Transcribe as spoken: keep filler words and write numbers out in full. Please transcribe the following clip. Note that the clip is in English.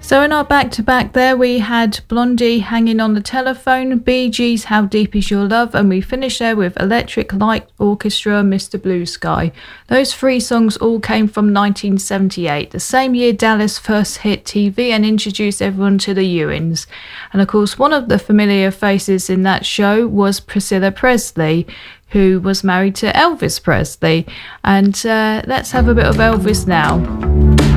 So in our back-to-back there, we had Blondie, Hanging on the Telephone, Bee Gees, How Deep Is Your Love, and we finished there with Electric Light Orchestra, Mister Blue Sky. Those three songs all came from nineteen seventy-eight, the same year Dallas first hit T V and introduced everyone to the Ewings. And of course, one of the familiar faces in that show was Priscilla Presley, who was married to Elvis Presley. And uh, let's have a bit of Elvis now.